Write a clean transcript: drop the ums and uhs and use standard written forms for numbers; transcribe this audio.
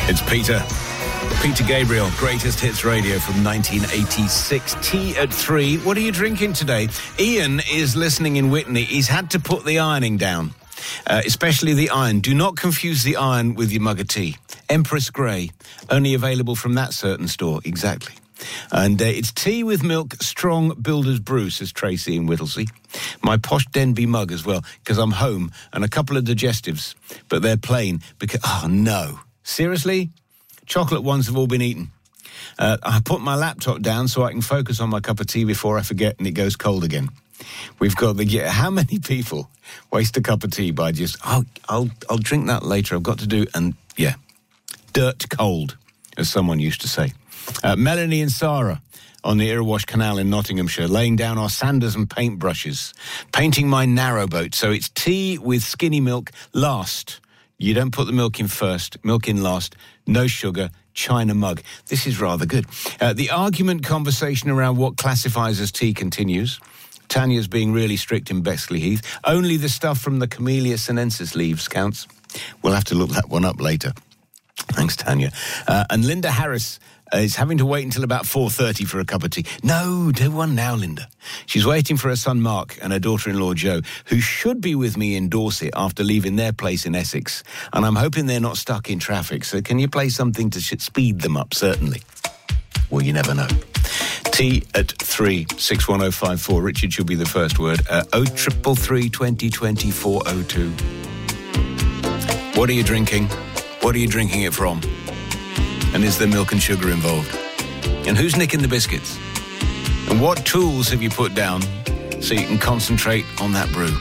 It's Peter Gabriel, Greatest Hits Radio from 1986. Tea at 3. What are you drinking today? Ian is listening in Whitney. He's had to put the ironing down, especially the iron. Do not confuse the iron with your mug of tea. Empress Grey, only available from that certain store. Exactly. And it's tea with milk, strong builder's brew, says Tracy in Whittlesea. My posh Denby mug as well, because I'm home, and a couple of digestives, but they're plain because, oh no. Seriously? Chocolate ones have all been eaten. I put my laptop down so I can focus on my cup of tea before I forget and it goes cold again. We've got how many people waste a cup of tea by just, I'll drink that later, I've got to do, and yeah, dirt cold, as someone used to say. Melanie and Sarah on the Irrawash Canal in Nottinghamshire, laying down our sanders and paintbrushes, painting my narrowboat. So it's tea with skinny milk last. You don't put the milk in first, milk in last, no sugar, china mug. This is rather good. The argument conversation around what classifies as tea continues. Tanya's being really strict in Bexley Heath. Only the stuff from the Camellia sinensis leaves counts. We'll have to look that one up later. Thanks, Tanya. And Linda Harris is having to wait until about 4:30 for a cup of tea. No, do one now, Linda. She's waiting for her son Mark and her daughter-in-law Jo, who should be with me in Dorset after leaving their place in Essex. And I'm hoping they're not stuck in traffic. So can you play something to speed them up, certainly? Well, you never know. Tea at 3, 61054. Richard should be the first word. 0333 2020 402. What are you drinking? What are you drinking it from? And is there milk and sugar involved? And who's nicking the biscuits? And what tools have you put down so you can concentrate on that brew?